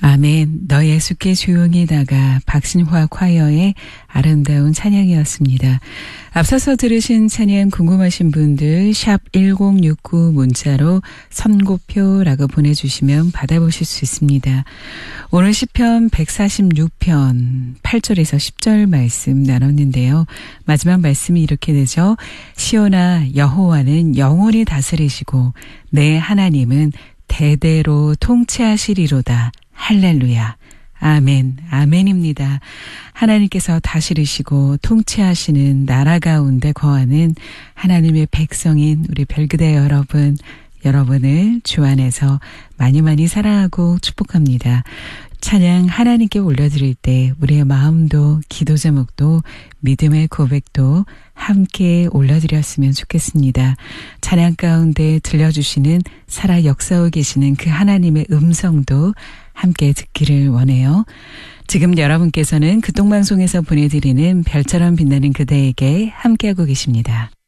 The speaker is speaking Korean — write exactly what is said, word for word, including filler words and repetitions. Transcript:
아멘. 너 예수께 조용히 나가 박신화 콰이어의 아름다운 찬양이었습니다. 앞서서 들으신 찬양 궁금하신 분들 샵 일공육구 문자로 선고표라고 보내주시면 받아보실 수 있습니다. 오늘 시편 백사십육 편 팔 절에서 십 절 말씀 나눴는데요. 마지막 말씀이 이렇게 되죠. 시온아 여호와는 영원히 다스리시고 내 하나님은 대대로 통치하시리로다. 할렐루야. 아멘. 아멘입니다. 하나님께서 다스리시고 통치하시는 나라 가운데 거하는 하나님의 백성인 우리 별그대 여러분, 여러분을 주 안에서 많이 많이 사랑하고 축복합니다. 찬양 하나님께 올려드릴 때 우리의 마음도 기도 제목도 믿음의 고백도 함께 올려드렸으면 좋겠습니다. 찬양 가운데 들려주시는 살아 역사하고 계시는 그 하나님의 음성도 함께 듣기를 원해요. 지금 여러분께서는 극동방송에서 보내드리는 별처럼 빛나는 그대에게 함께하고 계십니다.